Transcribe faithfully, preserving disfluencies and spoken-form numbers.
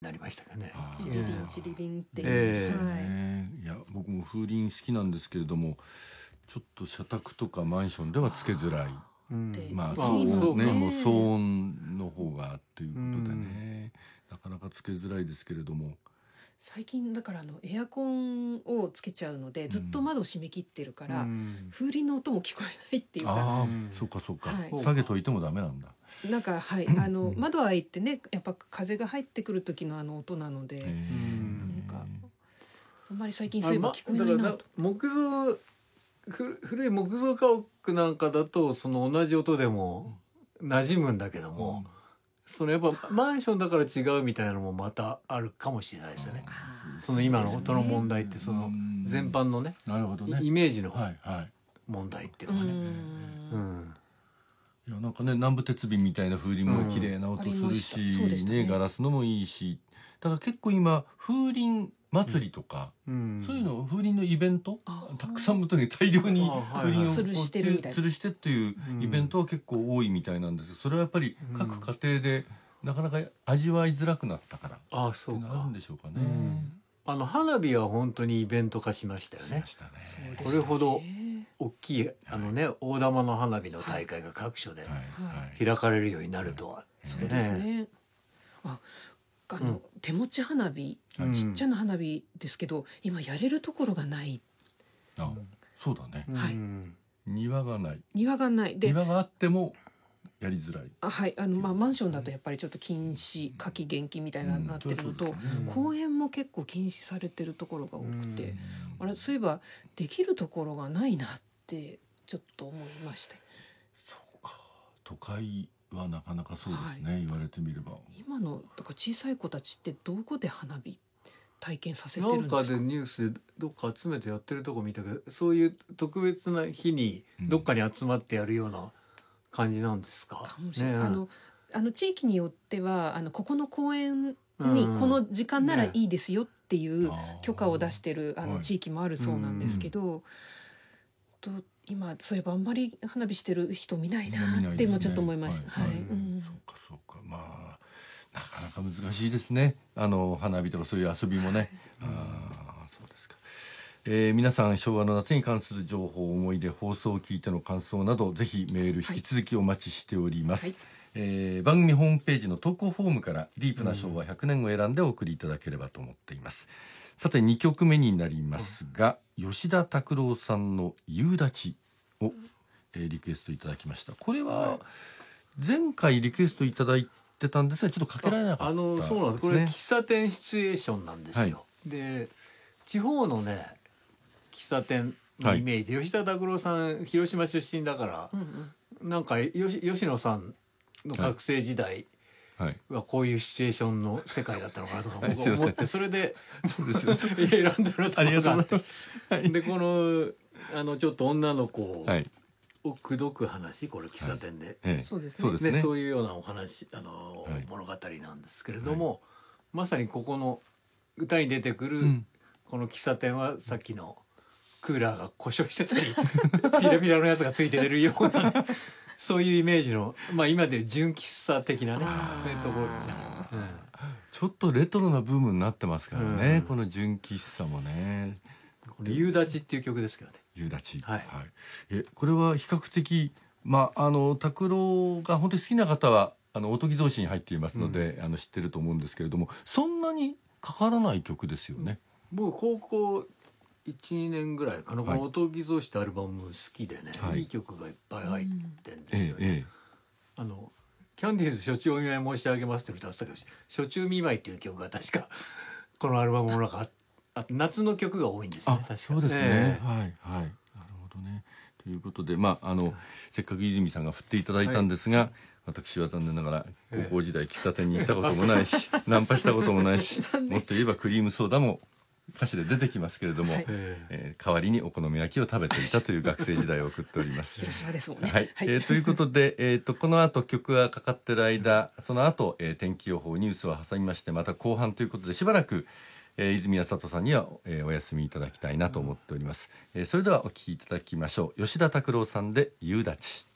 なりましたけどね。 チリリンチリリンっていう、 えーはいね、いや僕も風鈴好きなんですけれども、ちょっと社宅とかマンションではつけづらい。 うんでまあまあそうですね、 そうかもう騒音の方がということでね、なかなかつけづらいですけれども、 最近だからあのエアコンをつけちゃうのでずっと窓閉め切ってるから、 うん風鈴の音も聞こえないっていうか、 ああ、 うんそうかそうか、 はい下げといてもダメなんだ。 なんかはいあの窓開いてね、やっぱ風が入ってくる時のあの音なので、 へーんなんかあんまり最近そういえば聞こえないなと。 だから木造ふ古い木造家屋なんかだとその同じ音でも馴染むんだけども、そのやっぱマンションだから違うみたいなのもまたあるかもしれないですよね。 あーその今のそうですね音の問題ってそのうん全般のねなるほどね。 イメージのはいはい。 問題っていううのがね。 んうんいやなんかね南部鉄瓶みたいな風鈴も綺麗な音するうんありまし、 したそうでしたねねガラスのもいいし、だから結構今風鈴祭りとか、 うんそういうの風鈴のイベント、 あーたくさんの時に大量にあー風鈴を吊るしてるみたいな吊るしてっていうイベントは結構多いみたいなんですけど、それはやっぱり各家庭でなかなか味わいづらくなったからっああそうかていうのがあるん。でしょうかね。 うんあの花火は本当にイベント化しましたよねしま。したね。 そうでしたねこれほど大きいあのね大玉の花火の大会が各所ではいはい。 開かれるようになるとは。 そうですね。あ、あの、 うん手持ち花火、 うんちっちゃな花火ですけど、今やれるところがない、 あ、そうだね。 はいうん庭がない。 庭がないで、 庭があってもやりづらい。 あはいあのまあマンションだとやっぱりちょっと禁止夏季厳禁みたいなうんなってるのと、 そうですね公園も結構禁止されてるところが多くて、 うんあれそういえばできるところがないなってちょっと思いまして、 そうか。都会はなかなかそうですね。言われてみれば。 今のだから小さい子たちってどこで花火体験させてなんるんですか。 かでニュースでどっか集めてやってるとこ見たけど、そういう特別な日にどっかに集まってやるような感じなんですか。 かもしれない、 ねえあのあの地域によってはあのここの公園にうんこの時間ならいねいですよっていうあー許可を出してるあはいの地域もあるそうなんですけど、と今そういえばあんまり花火してる人見ないな見ないですねってもちょっと思いました。 ははいい、 はいうんそうかそうか。まあなかなか難しいですね。あの花火とかそういう遊びもね。ああそうですか。えー皆さん昭和の夏に関する情報思い出放送を聞いての感想などぜひメール引き続きお待ちしております。 はいえー番組ホームページの投稿フォームからディープな昭和ひゃくねんを選んでお送りいただければと思っています。さてにきょくめになりますが、吉田拓郎さんの夕立を、えーリクエストいただきました。これは前回リクエストいただいてたんですがちょっとかけられなかったあのそうなんです。これ喫茶店シチュエーションなんですよ。 はいで地方のね喫茶店のイメージ、吉田拓郎さん広島出身だから、 うんうんなんかよし吉野さんの学生時代はいはこういうシチュエーションの世界だったのかなとかはい僕は思って、それでそうですよ選んだのとありがとうございかます。はいでこのあのちょっと女の子はいを口説く話、これ喫茶店で、 ええそうですねそうですね。 ねそういうようなお話あの、 はい物語なんですけれども、まさにここの歌に出てくる、 うんこの喫茶店はさっきのクーラーが故障してたりピラピラのやつがついてるようなそういうイメージの、まあ今でいう純喫茶的なねあーそういうところじゃん、うんちょっとレトロなブームになってますからね、 うんこの純喫茶もね。 これ夕立っていう曲ですけどね。 夕立、 はいえこれは比較的まああの拓郎が本当に好きな方はあのおとぎ造詞に入っていますので、あの知ってると思うんですけれども、そんなにかからない曲ですよね。 僕高校いちにねんぐらいかな、 はいこの「おとぎ造詞」ってアルバム好きでね、 はいいい曲がいっぱい入ってんですえよね。 ええあのキャンディーズ初中お見舞い申し上げますって歌ってたけど、初中見舞いっていう曲が確かこのアルバムの中ああ夏の曲が多いんですよね。 あ確かそうですね、 ええはいはいなるほどね。ということでまああのせっかく泉さんが振っていただいたんですが、私は残念ながら高校時代喫茶店に行ったこともないし、ナンパしたこともないし、もっと言えばクリームソーダも歌詞で出てきますけれども、 はいええー代わりにお好み焼きを食べていたという学生時代を送っております。 広島ですもんね。 はい、えーということで、えー、とこの後曲がかかってる間、その後、えー天気予報ニュースを挟みましてまた後半ということでしばらく、えー泉谷里さんには、えーお休みいただきたいなと思っております。えーそれではお聴きいただきましょう。吉田拓郎さんで夕立。